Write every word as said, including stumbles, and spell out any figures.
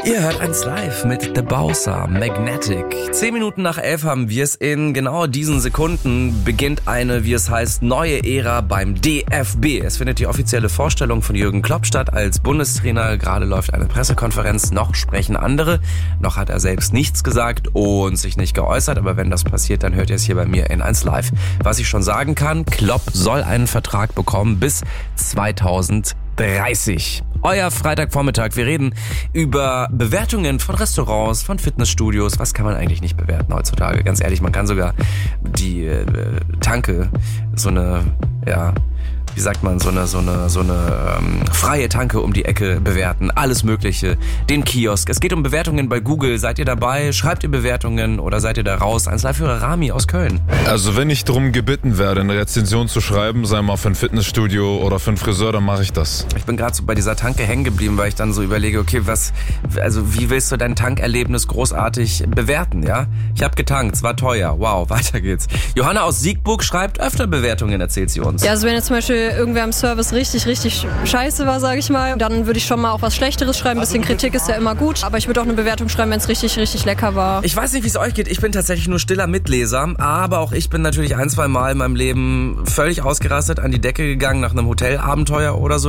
Ihr hört eins live mit The Bowser, Magnetic. Zehn Minuten nach elf haben wir es. In genau diesen Sekunden beginnt eine, wie es heißt, neue Ära beim D F B. Es findet die offizielle Vorstellung von Jürgen Klopp statt als Bundestrainer. Gerade läuft eine Pressekonferenz, noch sprechen andere. Noch hat er selbst nichts gesagt und sich nicht geäußert. Aber wenn das passiert, dann hört ihr es hier bei mir in eins live. Was ich schon sagen kann, Klopp soll einen Vertrag bekommen bis zweitausenddreißig. Euer Freitagvormittag. Wir reden über Bewertungen von Restaurants, von Fitnessstudios. Was kann man eigentlich nicht bewerten heutzutage? Ganz ehrlich, man kann sogar die äh, Tanke, so eine, ja, wie sagt man, so eine, so eine, so eine ähm, freie Tanke um die Ecke bewerten. Alles Mögliche. Den Kiosk. Es geht um Bewertungen bei Google. Seid ihr dabei? Schreibt ihr Bewertungen oder seid ihr da raus? Eins live für Rami aus Köln. Also wenn ich darum gebeten werde, eine Rezension zu schreiben, sei mal für ein Fitnessstudio oder für einen Friseur, dann mache ich das. Ich bin gerade so bei dieser Tanke hängen geblieben, weil ich dann so überlege, okay, was, also wie willst du dein Tankerlebnis großartig bewerten, ja? Ich habe getankt, es war teuer. Wow, weiter geht's. Johanna aus Siegburg schreibt öfter Bewertungen, erzählt sie uns. Ja, also wenn jetzt zum Beispiel irgendwer im Service richtig, richtig scheiße war, sage ich mal, dann würde ich schon mal auch was Schlechteres schreiben. Ein bisschen Kritik ist ja immer gut, aber ich würde auch eine Bewertung schreiben, wenn es richtig, richtig lecker war. Ich weiß nicht, wie es euch geht. Ich bin tatsächlich nur stiller Mitleser, aber auch ich bin natürlich ein, zwei Mal in meinem Leben völlig ausgerastet, an die Decke gegangen nach einem Hotelabenteuer oder so.